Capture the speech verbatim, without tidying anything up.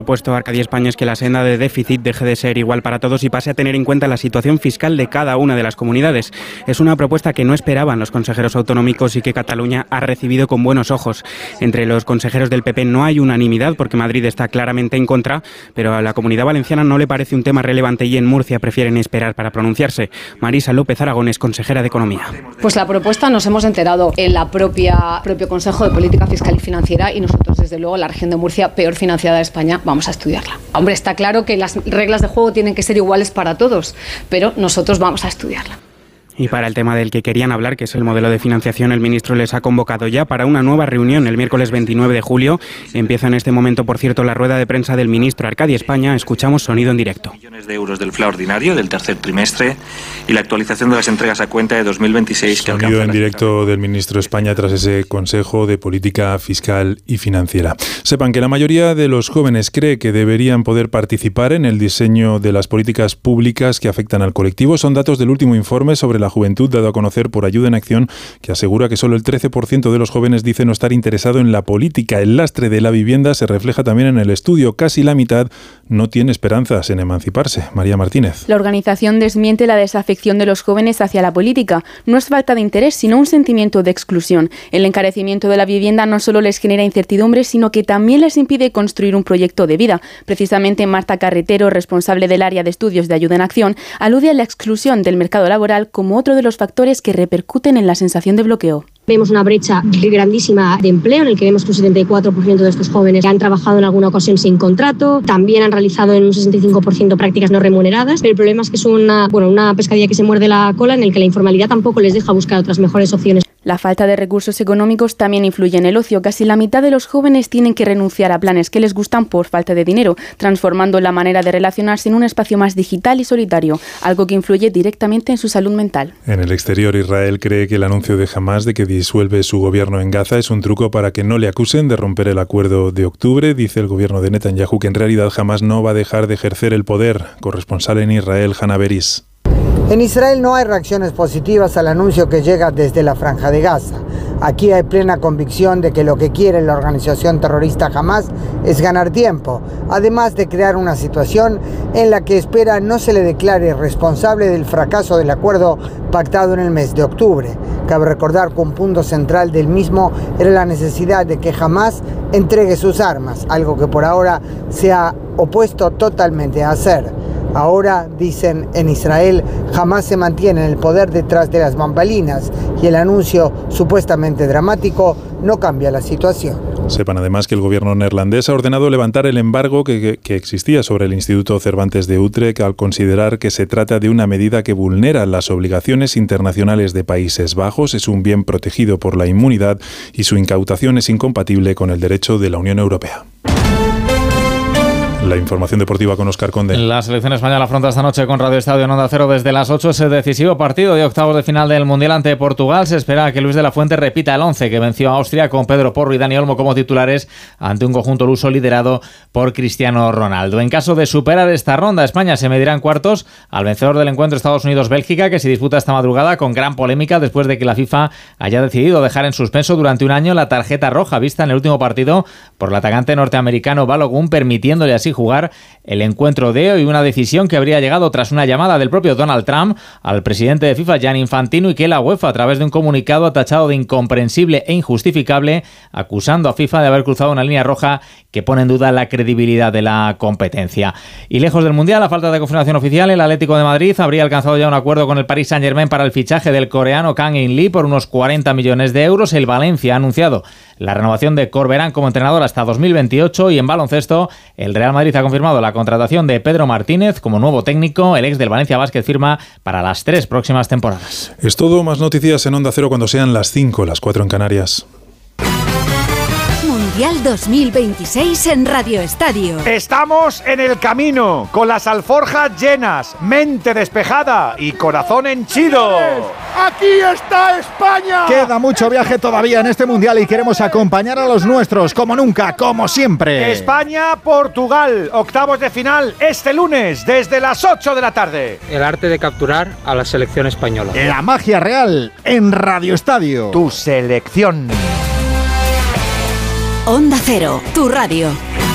Puesto Arcadia España es que la senda de déficit deje de ser igual para todos y pase a tener en cuenta la situación fiscal de cada una de las comunidades. Es una propuesta que no esperaban los consejeros autonómicos y que Cataluña ha recibido con buenos ojos. Entre los consejeros del P P no hay unanimidad porque Madrid está claramente en contra, pero a la Comunidad Valenciana no le parece un tema relevante y en Murcia prefieren esperar para pronunciarse. Marisa López Aragón es consejera de Economía. Pues la propuesta nos hemos enterado en la propia propio Consejo de Política Fiscal y Financiera y nosotros, desde luego, la región de Murcia, peor financiada de España, vamos a estudiarla. Hombre, está claro que las reglas de juego tienen que ser iguales para todos, pero nosotros vamos a estudiarla. Y para el tema del que querían hablar, que es el modelo de financiación, el ministro les ha convocado ya para una nueva reunión el miércoles veintinueve de julio. Empieza en este momento, por cierto, la rueda de prensa del ministro Arcadia España. Escuchamos sonido en directo. Millones de euros del F L A ordinario del tercer trimestre y la actualización de las entregas a cuenta de dos mil veintiséis. Que sonido en directo del ministro España tras ese Consejo de Política Fiscal y Financiera. Sepan que la mayoría de los jóvenes cree que deberían poder participar en el diseño de las políticas públicas que afectan al colectivo. Son datos del último informe sobre la juventud dado a conocer por Ayuda en Acción, que asegura que solo el trece por ciento de los jóvenes dice no estar interesado en la política. El lastre de la vivienda se refleja también en el estudio. Casi la mitad no tiene esperanzas en emanciparse. María Martínez. La organización desmiente la desafección de los jóvenes hacia la política. No es falta de interés, sino un sentimiento de exclusión. El encarecimiento de la vivienda no solo les genera incertidumbre, sino que también les impide construir un proyecto de vida. Precisamente Marta Carretero, responsable del área de estudios de Ayuda en Acción, alude a la exclusión del mercado laboral como otro de los factores que repercuten en la sensación de bloqueo. Vemos una brecha grandísima de empleo en el que vemos que un setenta y cuatro por ciento de estos jóvenes han trabajado en alguna ocasión sin contrato, también han realizado en un sesenta y cinco por ciento prácticas no remuneradas, pero el problema es que es una, bueno, una pescadilla que se muerde la cola en el que la informalidad tampoco les deja buscar otras mejores opciones. La falta de recursos económicos también influye en el ocio. Casi la mitad de los jóvenes tienen que renunciar a planes que les gustan por falta de dinero, transformando la manera de relacionarse en un espacio más digital y solitario, algo que influye directamente en su salud mental. En el exterior, Israel cree que el anuncio de Hamás de que disuelve su gobierno en Gaza es un truco para que no le acusen de romper el acuerdo de octubre. Dice el gobierno de Netanyahu que en realidad Hamás no va a dejar de ejercer el poder. Corresponsal en Israel, Hanna Beris. En Israel no hay reacciones positivas al anuncio que llega desde la Franja de Gaza. Aquí hay plena convicción de que lo que quiere la organización terrorista Hamás es ganar tiempo, además de crear una situación en la que espera no se le declare responsable del fracaso del acuerdo pactado en el mes de octubre. Cabe recordar que un punto central del mismo era la necesidad de que Hamás entregue sus armas, algo que por ahora se ha opuesto totalmente a hacer. Ahora, dicen en Israel, Hamás se mantiene en el poder detrás de las bambalinas y el anuncio supuestamente dramático no cambia la situación. Sepan además que el gobierno neerlandés ha ordenado levantar el embargo que, que, que existía sobre el Instituto Cervantes de Utrecht al considerar que se trata de una medida que vulnera las obligaciones internacionales de Países Bajos, es un bien protegido por la inmunidad y su incautación es incompatible con el derecho de la Unión Europea. La información deportiva con Óscar Conde. La selección española afronta esta noche con Radio Estadio en Onda Cero desde las ocho ese decisivo partido de octavos de final del Mundial ante Portugal. Se espera que Luis de la Fuente repita el once que venció a Austria con Pedro Porro y Dani Olmo como titulares ante un conjunto luso liderado por Cristiano Ronaldo. En caso de superar esta ronda, España se medirá en cuartos al vencedor del encuentro Estados Unidos-Bélgica, que se disputa esta madrugada con gran polémica después de que la FIFA haya decidido dejar en suspenso durante un año la tarjeta roja vista en el último partido por el atacante norteamericano Balogun, permitiéndole así jugar el encuentro de hoy, una decisión que habría llegado tras una llamada del propio Donald Trump al presidente de FIFA, Gianni Infantino, y que la UEFA, a través de un comunicado, ha tachado de incomprensible e injustificable, acusando a FIFA de haber cruzado una línea roja que pone en duda la credibilidad de la competencia. Y lejos del Mundial, a falta de confirmación oficial, el Atlético de Madrid habría alcanzado ya un acuerdo con el Paris Saint-Germain para el fichaje del coreano Kang In-lee por unos cuarenta millones de euros. El Valencia ha anunciado la renovación de Corberán como entrenador hasta dos mil veintiocho, y en baloncesto el Real Madrid ha confirmado la contratación de Pedro Martínez como nuevo técnico. El ex del Valencia Basket firma para las tres próximas temporadas. Es todo, más noticias en Onda Cero cuando sean las cinco, las cuatro en Canarias. Mundial dos mil veintiséis en Radio Estadio. Estamos en el camino, con las alforjas llenas, mente despejada y corazón henchido. ¡Aquí está España! Queda mucho viaje todavía en este Mundial y queremos acompañar a los nuestros, como nunca, como siempre. España-Portugal, octavos de final, este lunes, desde las ocho de la tarde. El arte de capturar a la selección española. La magia real en Radio Estadio. Tu selección. Onda Cero, tu radio.